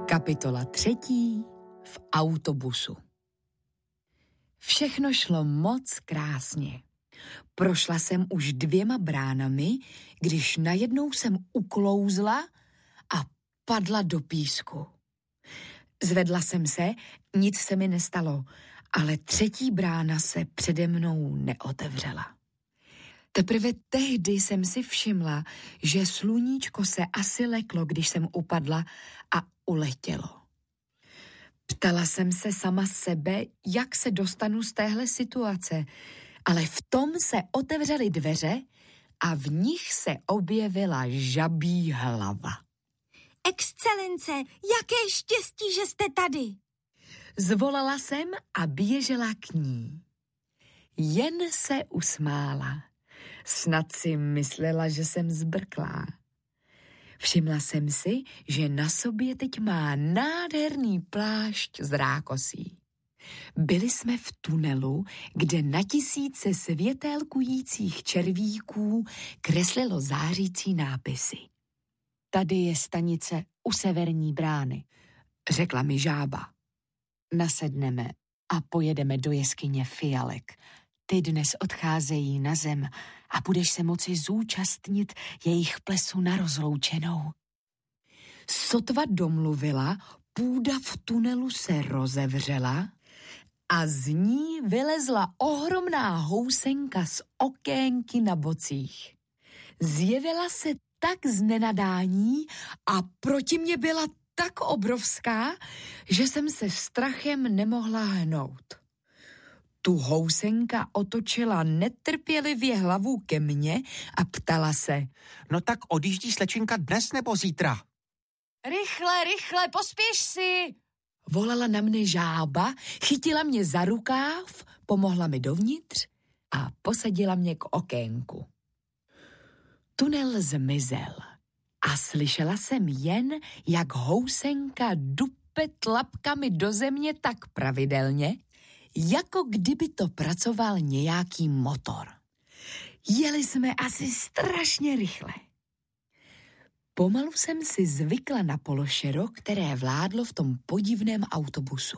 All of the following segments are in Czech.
Kapitola 3. V autobusu. Všechno šlo moc krásně. Prošla jsem už 2 bránami, když najednou jsem uklouzla a padla do písku. Zvedla jsem se, nic se mi nestalo, ale 3. brána se přede mnou neotevřela. Teprve tehdy jsem si všimla, že sluníčko se asi leklo, když jsem upadla a uletělo. Ptala jsem se sama sebe, jak se dostanu z téhle situace, ale v tom se otevřely dveře a v nich se objevila žabí hlava. Excelence, jaké štěstí, že jste tady. Zvolala jsem a běžela k ní. Jen se usmála. Snad si myslela, že jsem zbrklá. Všimla jsem si, že na sobě teď má nádherný plášť z rákosí. Byli jsme v tunelu, kde na tisíce světélkujících červíků kreslilo zářící nápisy. Tady je stanice u severní brány, řekla mi žába. Nasedneme a pojedeme do jeskyně fialek. Ty dnes odcházejí na zem a budeš se moci zúčastnit jejich plesu na rozloučenou. Sotva domluvila, půda v tunelu se rozevřela a z ní vylezla ohromná housenka z okénky na bocích. Zjevila se tak z nenadání a proti mě byla tak obrovská, že jsem se strachem nemohla hnout. Tu housenka otočila netrpělivě hlavu ke mně a ptala se. No tak odjíždí slečinka dnes nebo zítra? Rychle, pospěš si! Volala na mne žába, chytila mě za rukáv, pomohla mi dovnitř a posadila mě k okénku. Tunel zmizel a slyšela jsem jen, jak housenka dupe tlapkami do země tak pravidelně, jako kdyby to pracoval nějaký motor. Jeli jsme asi strašně rychle. Pomalu jsem si zvykla na pološero, které vládlo v tom podivném autobusu.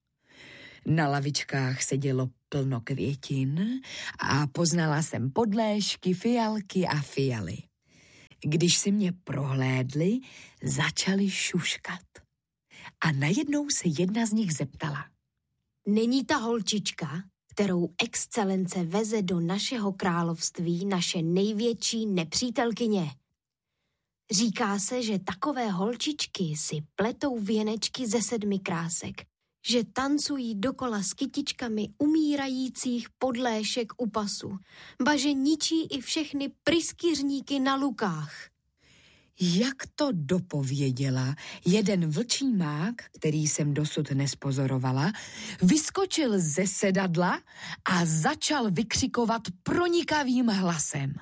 Na lavičkách sedělo plno květin a poznala jsem podléšky, fialky a fialy. Když si mě prohlédli, začali šuškat. A najednou se jedna z nich zeptala. Není ta holčička, kterou excelence veze do našeho království, naše největší nepřítelkyně? Říká se, že takové holčičky si pletou věnečky ze 7 krásek, že tancují dokola s kytičkami umírajících podléšek u pasu, ba že ničí i všechny pryskyřníky na lukách. Jak to dopověděla, jeden vlčí mák, který jsem dosud nespozorovala, vyskočil ze sedadla a začal vykřikovat pronikavým hlasem.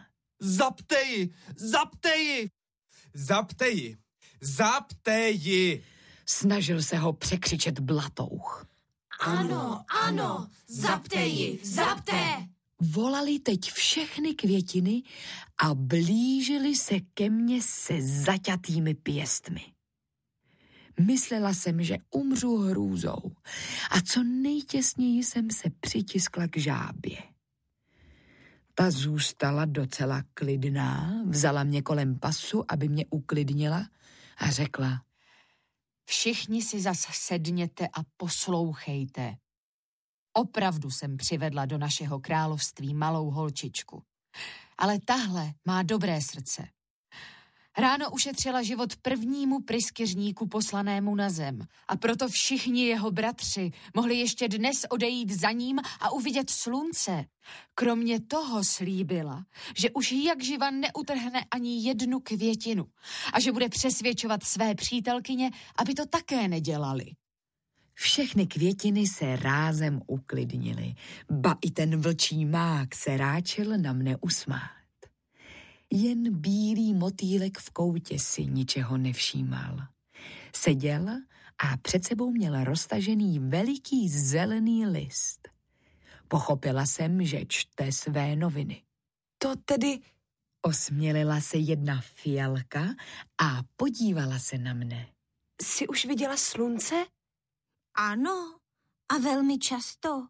Zapte ji! Snažil se ho překřičet blatouch. Ano, zapte ji, zapte! Volali teď všechny květiny a blížili se ke mně se zaťatými pěstmi. Myslela jsem, že umřu hrůzou a co nejtěsněji jsem se přitiskla k žábě. Ta zůstala docela klidná, vzala mě kolem pasu, aby mě uklidnila a řekla. Všichni si zas sedněte a poslouchejte. Opravdu jsem přivedla do našeho království malou holčičku. Ale tahle má dobré srdce. Ráno ušetřila život prvnímu pryskyřníku poslanému na zem a proto všichni jeho bratři mohli ještě dnes odejít za ním a uvidět slunce. Kromě toho slíbila, že už jak živa neutrhne ani jednu květinu a že bude přesvědčovat své přítelkyně, aby to také nedělali. Všechny květiny se rázem uklidnily, ba i ten vlčí mák se ráčil na mne usmát. Jen bílý motýlek v koutě si ničeho nevšímal. Seděl a před sebou měl roztažený veliký zelený list. Pochopila jsem, že čte své noviny. To tedy... Osmělila se jedna fialka a podívala se na mne. Jsi už viděla slunce? Ano, a velmi často.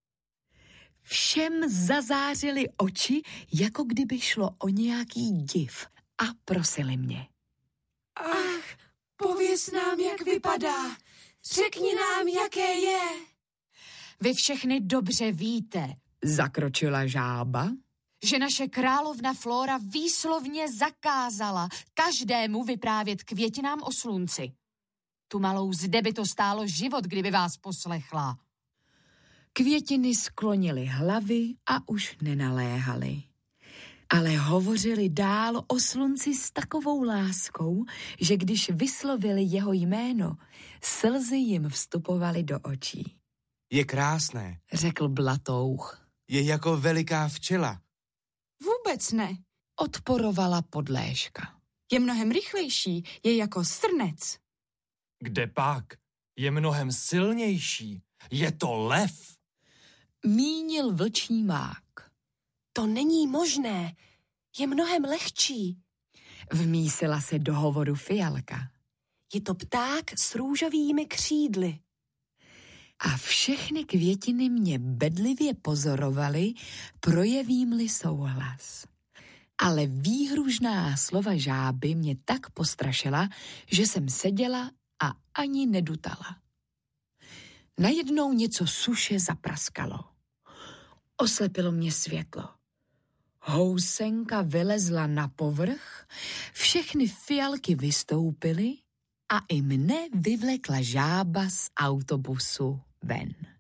Všem zazářily oči, jako kdyby šlo o nějaký div, a prosili mě. Ach, pověz nám, jak vypadá. Řekni nám, jaké je. Vy všechny dobře víte, Zakročila žába. že naše královna Flóra výslovně zakázala každému vyprávět květinám o slunci. Tu malou zde by to stálo život, kdyby vás poslechla. Květiny sklonily hlavy a už nenaléhaly. Ale hovořili dál o slunci s takovou láskou, že když vyslovili jeho jméno, slzy jim vstupovaly do očí. Je krásné. Řekl Blatouch. Je jako veliká včela. Vůbec ne. Odporovala Podléška. Je mnohem rychlejší, je jako srnec. Kde pak? Je mnohem silnější. Je to lev. Mínil vlčí mák. To není možné. Je mnohem lehčí. Vmísila se do hovoru Fialka. Je to pták s růžovými křídly. A všechny květiny mě bedlivě pozorovaly, projevím-li souhlas. Ale výhružná slova žáby mě tak postrašila, že jsem seděla a ani nedutala. Najednou něco suše zapraskalo. Oslepilo mě světlo. Housenka vylezla na povrch, všechny fialky vystoupily a i mne vyvlekla žába z autobusu ven.